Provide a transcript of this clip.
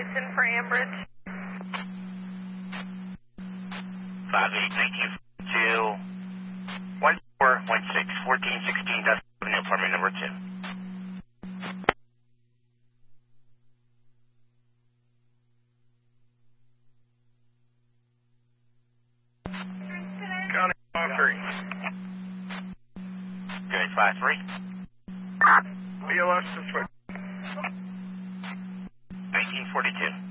Davidson for Ambridge. 581942 1416 1416 Dust Avenue, apartment number 2. County 53. Good, 53. BLS to switch. 1942.